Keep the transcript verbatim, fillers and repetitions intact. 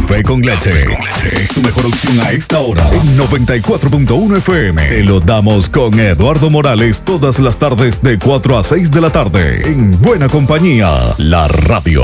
Café con leche. Es tu mejor opción a esta hora. En noventa y cuatro punto uno F M. Te lo damos con Eduardo Morales todas las tardes de cuatro a seis de la tarde. En buena compañía, la radio.